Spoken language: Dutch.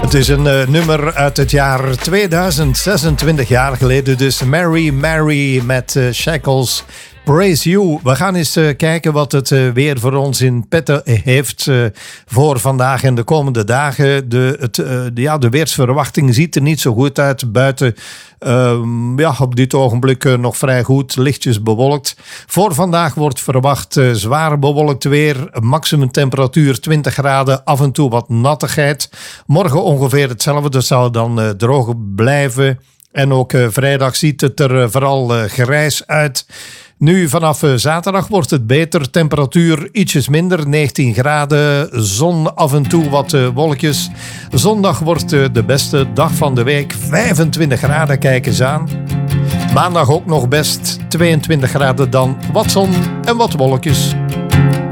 Het is een nummer uit het jaar 2026 jaar geleden. Dus Mary Mary met Shackles. Praise You. We gaan eens kijken wat het weer voor ons in petto heeft voor vandaag en de komende dagen. De weersverwachting ziet er niet zo goed uit. Buiten op dit ogenblik nog vrij goed, lichtjes bewolkt. Voor vandaag wordt verwacht zwaar bewolkt weer. Maximum temperatuur 20 graden, af en toe wat nattigheid. Morgen ongeveer hetzelfde, dat zal dan droog blijven. En ook vrijdag ziet het er vooral grijs uit. Nu vanaf zaterdag wordt het beter. Temperatuur ietsjes minder, 19 graden. Zon, af en toe wat wolkjes. Zondag wordt de beste dag van de week. 25 graden, kijk eens aan. Maandag ook nog best. 22 graden dan. Wat zon en wat wolkjes.